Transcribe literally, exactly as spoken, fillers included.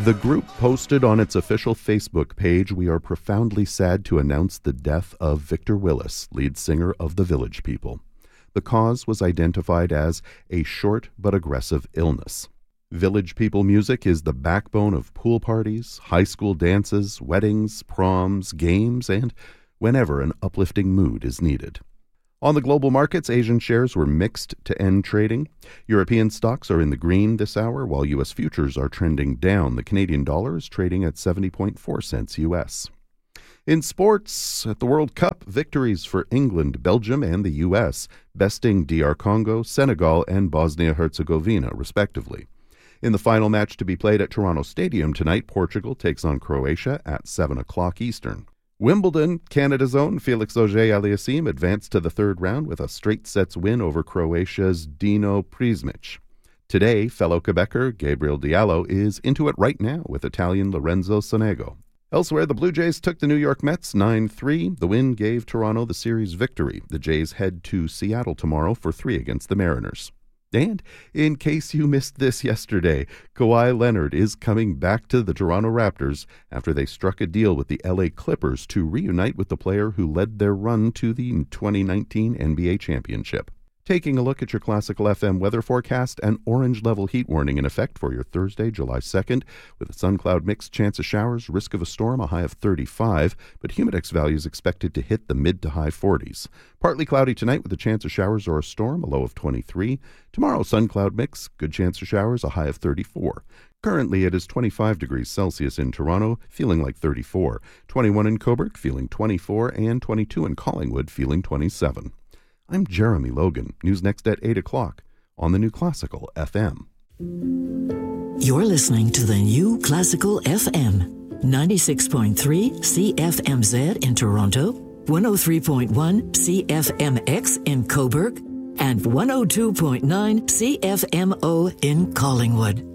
The group posted on its official Facebook page, "We are profoundly sad to announce the death of Victor Willis, lead singer of the Village People. The cause was identified as a short but aggressive illness." Village People music is the backbone of pool parties, high school dances, weddings, proms, games, and whenever an uplifting mood is needed. On the global markets, Asian shares were mixed to end trading. European stocks are in the green this hour, while U S futures are trending down. The Canadian dollar is trading at seventy point four cents U S. In sports, at the World Cup, victories for England, Belgium, and the U S, besting D R Congo, Senegal, and Bosnia-Herzegovina, respectively. In the final match to be played at Toronto Stadium tonight, Portugal takes on Croatia at seven o'clock Eastern. Wimbledon, Canada's own Felix Auger-Aliassime advanced to the third round with a straight sets win over Croatia's Dino Prizmic. Today, fellow Quebecer Gabriel Diallo is into it right now with Italian Lorenzo Sonego. Elsewhere, the Blue Jays took the New York Mets nine three. The win gave Toronto the series victory. The Jays head to Seattle tomorrow for three against the Mariners. And in case you missed this yesterday, Kawhi Leonard is coming back to the Toronto Raptors after they struck a deal with the L A Clippers to reunite with the player who led their run to the twenty nineteen N B A championship. Taking a look at your Classical F M weather forecast, an orange level heat warning in effect for your Thursday, July second, with a sun cloud mix, chance of showers, risk of a storm, a high of thirty-five, but humidex values expected to hit the mid to high forties. Partly cloudy tonight with a chance of showers or a storm, a low of twenty-three. Tomorrow, sun cloud mix, good chance of showers, a high of thirty-four. Currently, it is twenty-five degrees Celsius in Toronto, feeling like thirty-four. twenty-one in Cobourg, feeling twenty-four, and twenty-two in Collingwood, feeling twenty-seven. I'm Jeremy Logan. News next at eight o'clock on the New Classical F M. You're listening to the New Classical F M, ninety-six point three C F M Z in Toronto, one oh three point one C F M X in Cobourg, and one oh two point nine C F M O in Collingwood.